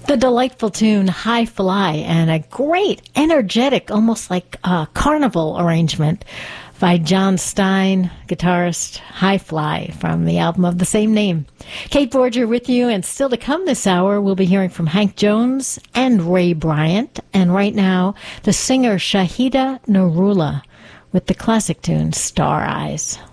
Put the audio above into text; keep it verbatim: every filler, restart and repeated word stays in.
The delightful tune High Fly, and a great, energetic, almost like a carnival arrangement by John Stein, guitarist, High Fly, from the album of the same name. Kate Borger with you, and still to come this hour, we'll be hearing from Hank Jones and Ray Bryant, and right now, the singer Shahida Nurullah with the classic tune Star Eyes.